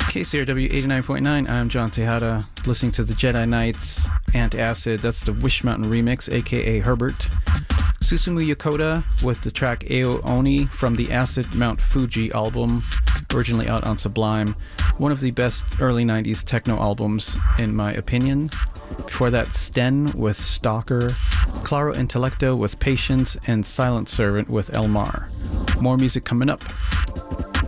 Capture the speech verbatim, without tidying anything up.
K C R W eighty-nine point nine, I'm John Tejada, listening to the Jedi Knights, Antacid. That's the Wish Mountain remix, aka Herbert. Susumu Yokota with the track Ao Oni from the Acid Mount Fuji album, originally out on Sublime. One of the best early nineties techno albums, in my opinion. Before that, Sten with Stalker, Claro Intellecto with Patience, and Silent Servant with Elmar. More music coming up.